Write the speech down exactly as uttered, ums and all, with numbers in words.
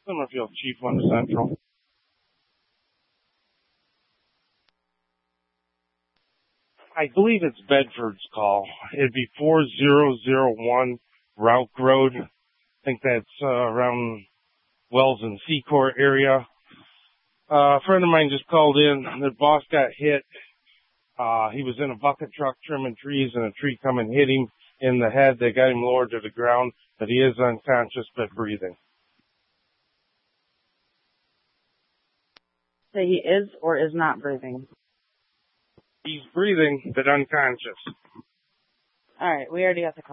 Summerfield, Chief one to Central. I believe it's Bedford's call. It'd be four zero zero one Route Road. I think that's uh, around Wells and Seacourt area. Uh, a friend of mine just called in. The boss got hit. Uh, he was in a bucket truck trimming trees, and a tree come and hit him in the head. They got him lowered to the ground, but he is unconscious but breathing. So he is or is not breathing? He's breathing, but unconscious. All right, we already got the call.